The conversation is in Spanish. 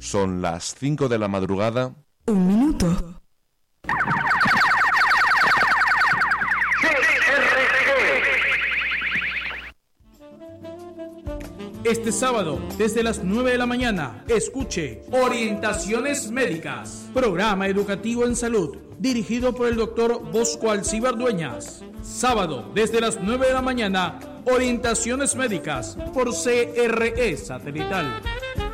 Son las 5 de la madrugada. 1 minuto. Este sábado, desde las 9 de la mañana, escuche Orientaciones Médicas, programa educativo en salud, dirigido por el doctor Bosco Alcíbar Dueñas. Sábado, desde las 9 de la mañana, Orientaciones Médicas, por CRE Satelital.